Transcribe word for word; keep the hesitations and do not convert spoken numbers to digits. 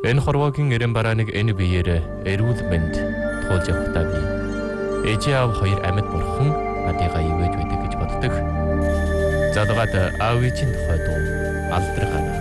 Энэ хорвоогийн эрэм барааныг энэ биеэр эрүүл мэнд туулж явахдаа би ээжээ аав хоёр амьд бурхан надыгаа ивэж байдаг гэж боддог. Задгаад аав ээжийн тухай дуу алдаргаана.